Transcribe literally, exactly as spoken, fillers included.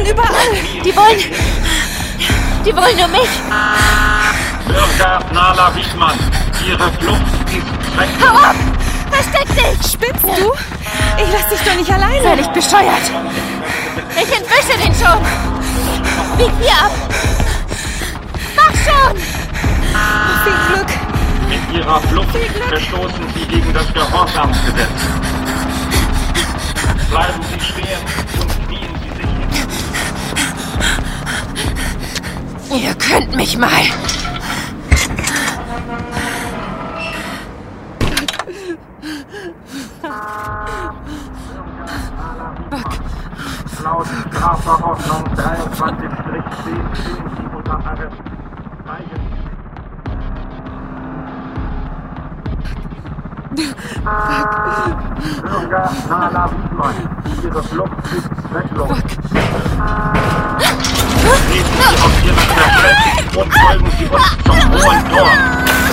überall. Die wollen... Die wollen nur mich. Bürger Nala Wiedmann, Ihre Flucht ist zwecklos. Hau ab! Versteck dich! Spinnst du? Ich lass dich doch nicht alleine. Völlig bescheuert. Ich entwische den schon. Bieg hier ab. Mach schon! Viel Glück. Mit Ihrer Flucht verstoßen Sie gegen das Gehorsamsgesetz. Bleiben Sie stehen und knien Sie sich hin. Ihr könnt mich mal. Laut Strafverordnung dreiundzwanzig zehn stehen Sie unter Arrest. Zeigen Bürger Nala Wiedmann, Ihre Flucht ist zwecklos. Treten Sie auf Ihren Verständnis und folgen Sie uns zum Hohen Tor.